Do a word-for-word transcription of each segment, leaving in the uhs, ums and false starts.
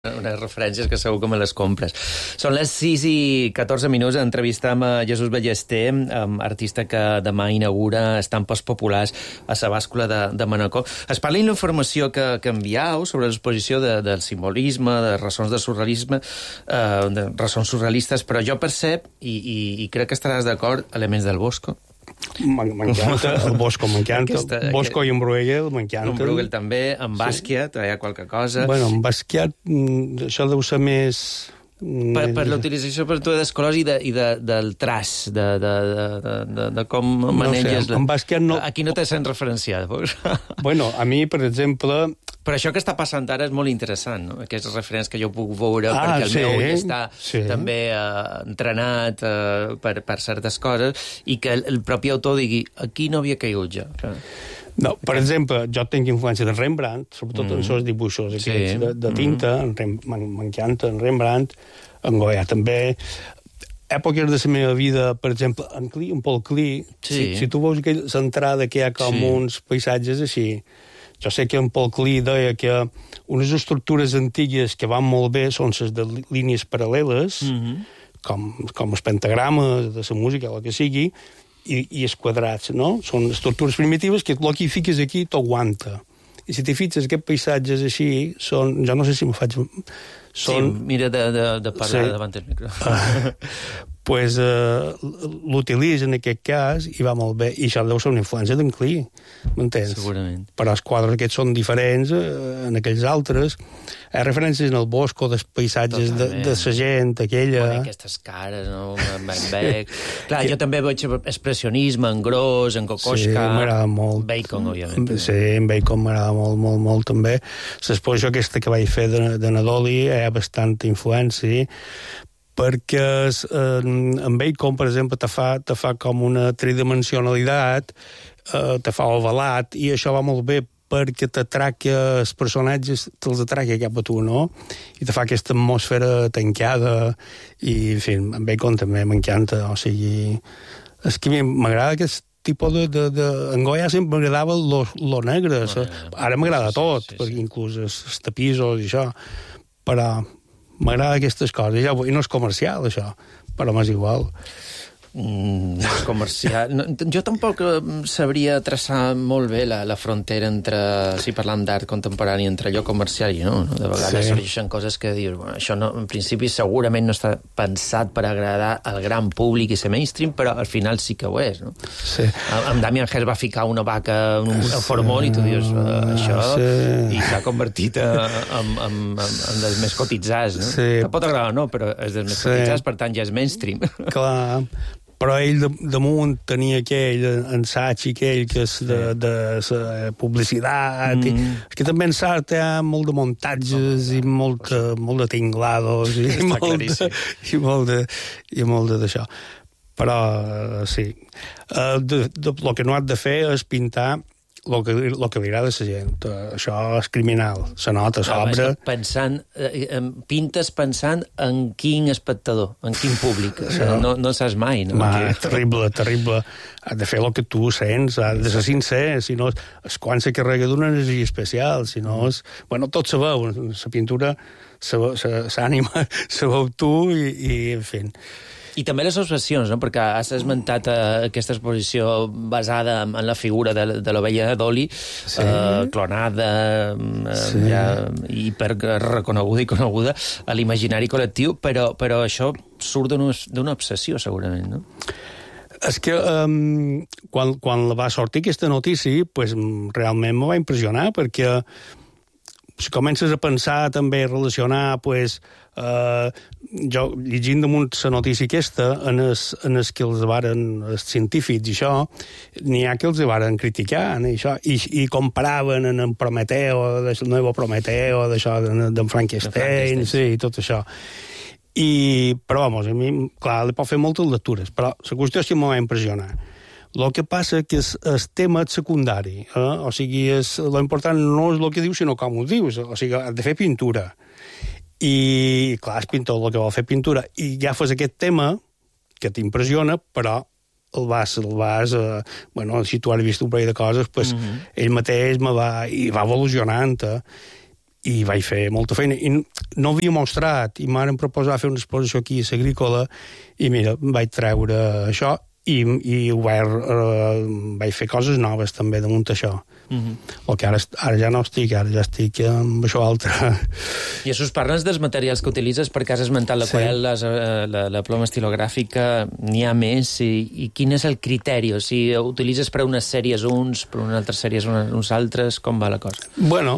unes referències que segur que me les compres. Són les sis i catorze minuts. Entrevistam a Jesús Ballester, artista que demà inaugura Estampes Populars a la bàscula de, de Manacor. Es parla de la informació que, que enviau sobre l'exposició de, del simbolisme, de ressons de surrealisme, eh, de ressons surrealistes, però jo percep, i, i, i crec que estaràs d'acord, elements del Bosco. M'encanta, el Bosco m'encanta. Aquesta, Bosco aquest... i en Bruegel m'encanta. En Bruegel també, en Basquiat, sí. Hi ha qualque cosa. Bueno, en Basquiat, això deu ser més... Per, per la utilització per tu dels colors i, de, i de, del traç, de, de, de, de, de com maneges... No sé, en Basquiat no... Aquí no te sent referenciat. Bueno, a mi, per exemple... Però això que està passant ara és molt interessant, no? Aquests referents que jo puc veure, ah, perquè el sí, meu ja està sí. també eh, entrenat eh, per, per certes coses, i que el, el propi autor digui, aquí no havia caigut jo. No, per exemple, jo tinc influència de Rembrandt, sobretot mm. en els seus dibuixos aquests sí. de, de tinta, mm. m'encanta en Rembrandt, en Goya també. Èpoques de la meva vida, per exemple, en Klee, en Paul Klee, sí. si, si tu veus aquella entrada que hi ha com sí. uns paisatges així, jo sé que en Paul Klee deia que unes estructures antigues que van molt bé són les de línies paral·leles, mm-hmm. com, com els pentagrames de la música, el que sigui, i, i els quadrats, no? Són estructures primitives que el que hi fiques aquí t'ho aguanta. I si t'hi fixes, aquests paisatges així són... Jo no sé si me faig... Són... Sí, mira de, de, de parlar sí. davant del micro. Uh, pues uh, l'utilitza en aquest cas i va molt bé. I això deu ser una influència d'en Klee, m'entens? Segurament. Però els quadres aquests són diferents uh, en aquells altres. Hi ha referències en el Bosco dels paisatges de, de la gent, aquella... Bueno, aquestes cares, no? En Van Beck... Clar, jo també veig expressionisme en Gros, en Kokoschka... Sí, m'agrada molt. Bacon, òbviament. Sí, en Bacon m'agrada molt, molt, molt, també. L'exposició aquesta que vaig fer de, de Nadoli hi ha bastanta influència, perquè eh, en Bacon, per exemple, te fa, te fa com una tridimensionalitat, eh, te fa ovalat, i això va molt bé perquè t'atraca els personatges, te'ls atraca cap a tu, no? I te fa aquesta atmosfera tancada, i, en fi, en Bacon també m'encanta, o sigui... És que a mi m'agrada aquest tipus de... de, de... En Goya sempre m'agradava lo, lo negre, bueno, ara m'agrada tot, sí, sí, perquè inclús els, els tapissos i això, però m'agrada aquestes coses, ja, i no és comercial, això, però m'és igual. Mm, no és comercial. No, jo tampoc sabria traçar molt bé la, la frontera entre, si parlam d'art contemporani, entre allò comercial i no, no? De vegades sí. sorgeixen coses que dius, bueno, això no, en principi segurament no està pensat per agradar al gran públic i ser mainstream, però al final sí que ho és, no? Sí. Amb Damien Hirst va ficar una vaca en un sí. formol i tu dius, uh, això, sí. i s'ha convertit en, en, en, en dels més cotitzats, no? Sí. Que pot agradar o no, però és dels més sí. cotitzats, per tant ja és mainstream. Clar. Però ell damunt tenia aquell ensaig i aquell que és de, de, de publicitat. Mm. I, és que també en l'art hi ha molt de muntatges oh, i molt, oh, molt de tinglados i, i molt de, i molt de, i molt d'això. Però, sí. Uh, de, de, el que no has de fer és pintar el que, el que li agrada a la gent. Això és criminal. Se nota, s'obre... Pensant, eh, pintes pensant en quin espectador, en quin públic. O sigui, no, no saps mai, no? Ma, terrible, terrible. Has de fer el que tu sents, has de ser sincer, si no és quan se carrega d'una energia especial, si no és... Bueno, tot se veu, la pintura, l'ànima, se veu tu i, i en fi... I també les obsessions, no? Perquè has esmentat eh, aquesta exposició basada en, en la figura de, de l'ovella Dolly, sí. eh, clonada eh, sí. ja, i per reconeguda i coneguda a l'imaginari col·lectiu, però, però això surt d'una obsessió, segurament, no? És que um, quan, quan va sortir aquesta notícia, pues, realment me va impressionar, perquè si comences a pensar també, a relacionar, pues, eh, jo llegint damunt la notícia aquesta, en els, en els que els varen, els científics i això, n'hi ha que els varen criticar, i, això, i, i comparaven en el Prometeo, el nou Prometeo, d'això, d'en Frankenstein, sí, i tot això. I, però, vamos, a mi, clar, li pot fer moltes lectures, però la qüestió és que m'ho va impressionar. El que passa que és el tema secundari, eh? O sigui, és, l'important no és el que dius, sinó com ho dius, o sigui, has de fer pintura. I, clar, és pintor el que vol fer pintura, i agafes aquest tema, que t'impressiona, però el vas, el vas, eh, bueno, si tu has vist un parell de coses, pues, mm-hmm. ell mateix me va, i va evolucionant, eh? i vaig fer molta feina. I no havia mostrat, i m'han proposat fer una exposició aquí a l'Agrícola, i mira, vaig treure això, i, i ho vaig, uh, vaig fer coses noves també damunt això. Mm-hmm. El que ara, ara ja no estic, ara ja estic amb això altre. I això us parles dels materials que utilitzes, perquè has esmentat l'aquarel·la, sí. la, la ploma estilogràfica, n'hi ha més, i, i quin és el criteri? O sigui, utilitzes per a unes sèries uns, per a unes altres sèries uns altres, com va la cosa? Bueno,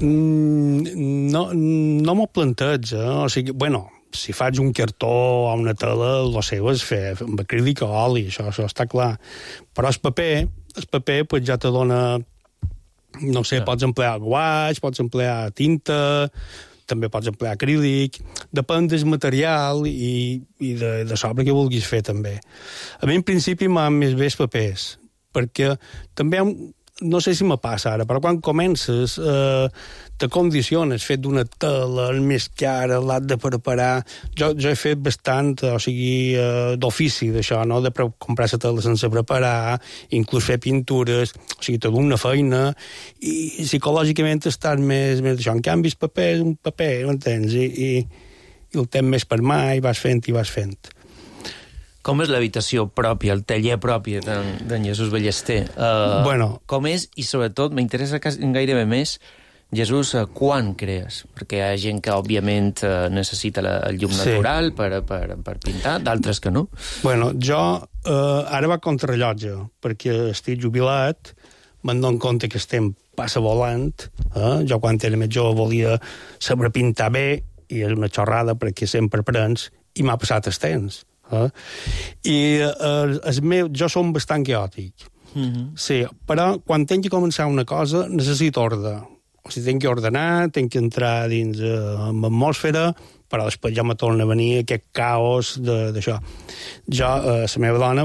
no, no m'ho planteja, o sigui, bueno, si faig un cartó o una tela, el seu és fer amb acrílic o oli, això, això està clar. Però el paper, el paper pues, ja te dona, no sé, pots emplear guaix, pots emplear tinta, també pots emplear acrílic, depèn del material i, i de, de sobre que vulguis fer, també. A mi, en principi, m'han més bé els papers, perquè també no sé si me passa ara, però quan comences eh, te condiciones fet d'una tela, el més cara, l'has de preparar. Jo, jo he fet bastant, o sigui, eh, d'ofici d'això, no? De comprar la tela sense preparar, inclús fer pintures, o sigui, tota una feina, i psicològicament estàs més, més d'això. En canvi, el paper és un paper, m'entens? I, i, i el tens més per mà i vas fent i vas fent. Com és l'habitació pròpia, el taller propi d'en Jesús Ballester? Uh, bueno. Com és, i sobretot, m'interessa gairebé més, Jesús, uh, quan crees? Perquè hi ha gent que, òbviament, uh, necessita la, el llum sí. natural per, per, per pintar, d'altres que no. Bueno, jo uh, ara va contrarrellotge, perquè estic jubilat, me'n dono compte que estem passa volant, eh? Jo quan era més jove volia saber pintar bé, i és una xorrada perquè sempre prens, i m'ha passat el temps. Eh? I eh, el meu, jo som bastant caòtic, mm-hmm. sí, però quan tinc que començar una cosa necessito ordre, o sigui, tinc que ordenar, tinc que entrar dins eh, amb l'atmosfera, però després ja me torna a venir aquest caos d'això. Jo, eh, la meva dona,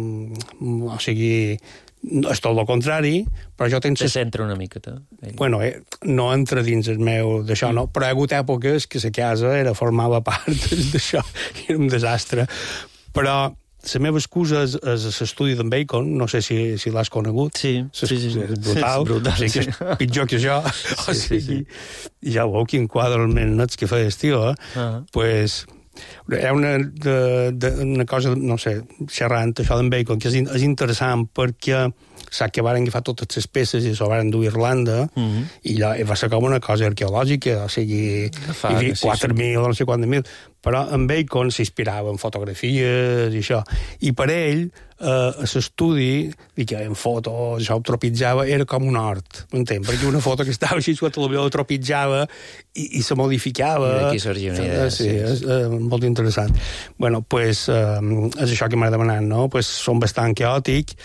o sigui, és tot el contrari, però jo tinc... Se centra una mica, tu. Bueno, eh, no entra dins el meu d'això, no? Però hi ha hagut èpoques que la casa era, formava part d'això, era un desastre. Però la meva excusa és, és l'estudi d'en Bacon, no sé si, si l'has conegut. Sí, sí, sí. És brutal, és brutal, o sigui que és pitjor que jo. Sí, o sigui, sí, sí. Ja veu quin quadre els més nets que feia estiu, eh? Uh-huh. Pues... hi ha una, de, de, una cosa, no sé, xerrant això d'en Bacon, que és, és interessant perquè sap que varen agafar totes les peces i s'ho varen dur a Irlanda, mm-hmm. i allò va ser com una cosa arqueològica, o sigui, fa, hi havia quatre mil o no sé quants mil, però en Bacon s'inspirava en fotografies i això, i per ell eh, a l'estudi, que en fotos, això ho tropitzava, era com un hort, m'entens? Perquè una foto que estava així sota la veu tropitzava i, i se modificava. I d'aquí sorgia una idea. Sí, sí, és eh, molt interessant. Bueno, pues, eh, és això que m'ha demanat, no? Pues som bastant caòtic.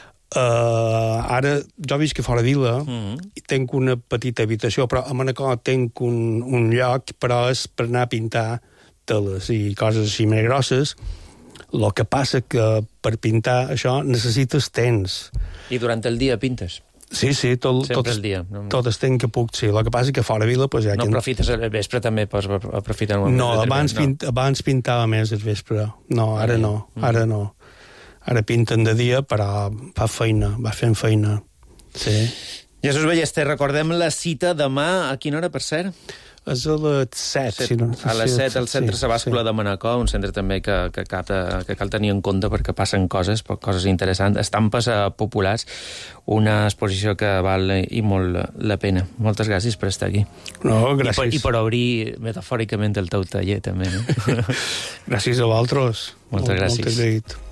Uh, ara jo visc a fora vila, mm-hmm. i tenc una petita habitació, però a Manacor tenc un, un lloc, però és per anar a pintar teles i coses així més grosses. El que passa que per pintar això necessites temps. I durant el dia pintes? Sí, sí, tot, sempre tot, el dia. No? Tot el temps que puc, sí. El que passa que fora vila... Pues, ja no que... aprofites el vespre, també pots aprofitar... No, abans, no. Pint, abans pintava més el vespre. No, ara no, ara no. Ara pinten de dia, però fa feina, va fent feina. Sí. Jesús Ballester, recordem la cita demà. A quina hora, per cert? És a les set. Si no, a les set, al Centre sí, Sabàscula sí. de Manacor, un centre també que, que, capta, que cal tenir en compte perquè passen coses, coses interessants, estampes eh, populars, una exposició que val i molt la pena. Moltes gràcies per estar aquí. No, gràcies. I per, i per obrir metafòricament el teu taller, també. No? Gràcies a vosaltres. Moltes gràcies. Moltes gràcies.